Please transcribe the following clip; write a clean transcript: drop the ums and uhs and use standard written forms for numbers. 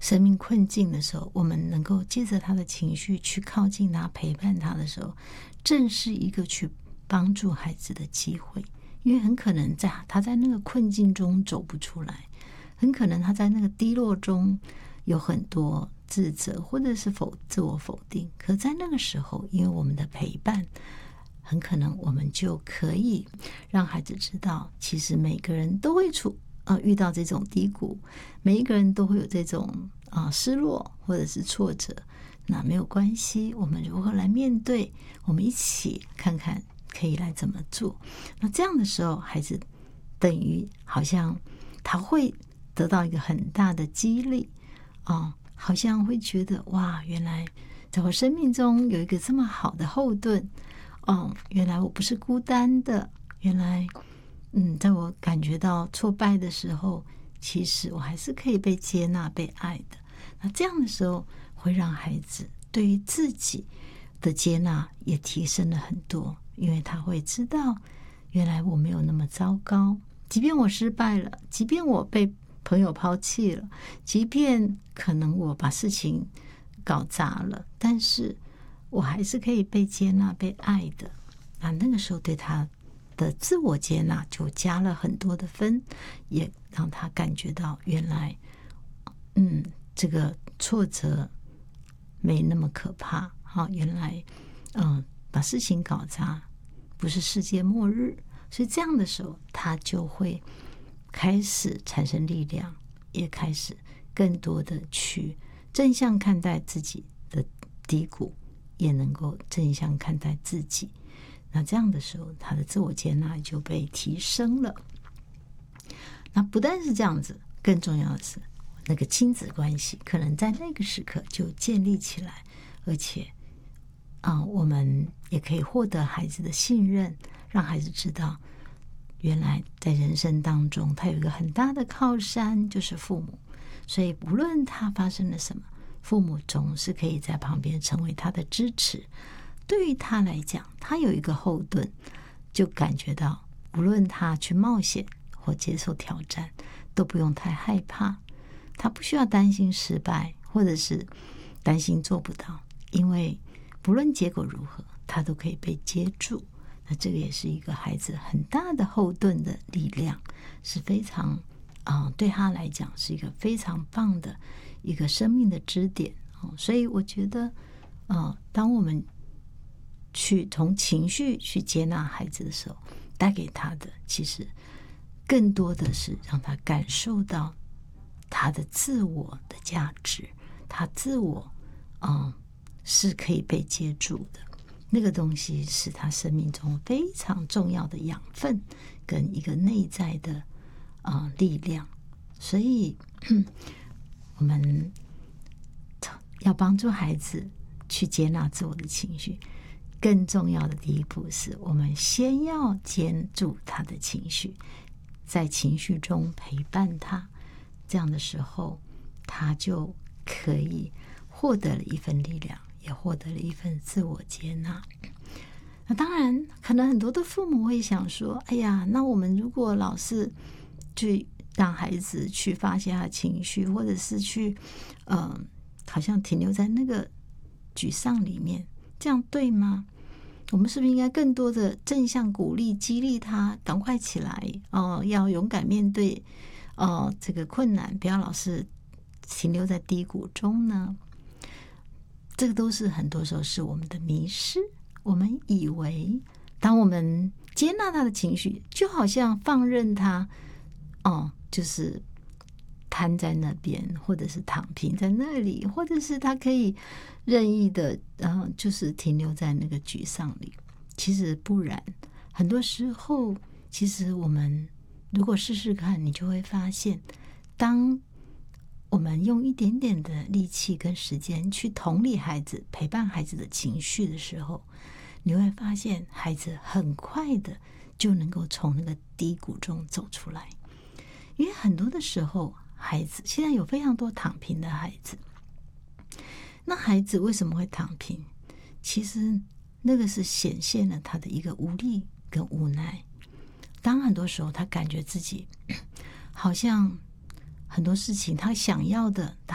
生命困境的时候，我们能够借着他的情绪去靠近他、陪伴他的时候，正是一个去帮助孩子的机会。因为很可能他在那个困境中走不出来，很可能他在那个低落中有很多自责或者是自我否定。可在那个时候，因为我们的陪伴，很可能我们就可以让孩子知道，其实每个人都会遇到这种低谷，每一个人都会有这种失落或者是挫折，那没有关系，我们如何来面对，我们一起看看可以来怎么做。那这样的时候，孩子等于好像他会得到一个很大的激励好像会觉得哇，原来在我生命中有一个这么好的后盾原来我不是孤单的，原来在我感觉到挫败的时候，其实我还是可以被接纳、被爱的。那这样的时候，会让孩子对于自己的接纳也提升了很多，因为他会知道，原来我没有那么糟糕，即便我失败了，即便我被朋友抛弃了，即便可能我把事情搞砸了，但是我还是可以被接纳、被爱的。那个时候对他的自我接纳就加了很多的分，也让他感觉到原来这个挫折没那么可怕原来把事情搞砸不是世界末日。所以这样的时候，他就会开始产生力量，也开始更多的去正向看待自己的低谷，也能够正向看待自己。那这样的时候，他的自我接纳就被提升了。那不但是这样子，更重要的是那个亲子关系可能在那个时刻就建立起来，而且我们也可以获得孩子的信任，让孩子知道原来在人生当中他有一个很大的靠山，就是父母。所以无论他发生了什么，父母总是可以在旁边成为他的支持。对于他来讲，他有一个后盾，就感觉到无论他去冒险或接受挑战，都不用太害怕，他不需要担心失败，或者是担心做不到，因为不论结果如何，他都可以被接住。那这个也是一个孩子很大的后盾的力量，是非常对他来讲是一个非常棒的一个生命的支点所以我觉得当我们去从情绪去接纳孩子的时候，带给他的其实更多的是让他感受到他的自我的价值，他自我是可以被接住的。那个东西是他生命中非常重要的养分跟一个内在的力量。所以我们要帮助孩子去接纳自我的情绪，更重要的第一步是我们先要接住他的情绪，在情绪中陪伴他，这样的时候他就可以获得了一份力量，也获得了一份自我接纳。那当然可能很多的父母会想说，哎呀，那我们如果老是去让孩子去发泄他的情绪，或者是去好像停留在那个沮丧里面，这样对吗？我们是不是应该更多的正向鼓励激励他赶快起来要勇敢面对这个困难，不要老是停留在低谷中呢？这个都是很多时候是我们的迷失。我们以为当我们接纳他的情绪，就好像放任他就是瘫在那边，或者是躺平在那里，或者是他可以任意的就是停留在那个沮丧里。其实不然，很多时候其实我们如果试试看，你就会发现，当我们用一点点的力气跟时间去同理孩子，陪伴孩子的情绪的时候，你会发现孩子很快的就能够从那个低谷中走出来。因为很多的时候，孩子现在有非常多躺平的孩子，那孩子为什么会躺平？其实那个是显现了他的一个无力跟无奈。当很多时候他感觉自己好像很多事情他想要的